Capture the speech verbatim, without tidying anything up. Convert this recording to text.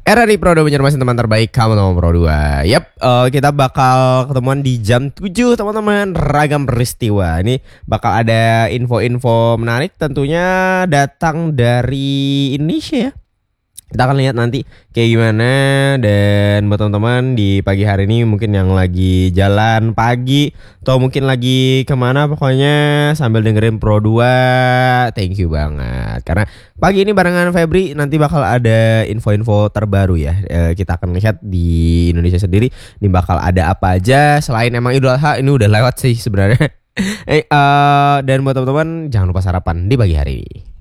Era di Pro dua menyermasin teman terbaik kamu teman Pro dua. Yap, eh, kita bakal ketemuan di jam tujuh teman-teman. Ragam peristiwa. Ini bakal ada info-info menarik tentunya datang dari Indonesia ya. Kita akan lihat nanti kayak gimana. Dan buat teman-teman di pagi hari ini mungkin yang lagi jalan pagi atau mungkin lagi kemana, pokoknya sambil dengerin Pro dua, thank you banget. Karena pagi ini barengan Febri nanti bakal ada info-info terbaru ya. e, Kita akan lihat di Indonesia sendiri ini bakal ada apa aja. Selain emang Idul Adha, ini udah lewat sih sebenarnya. eh, uh, Dan buat teman-teman jangan lupa sarapan di pagi hari ini.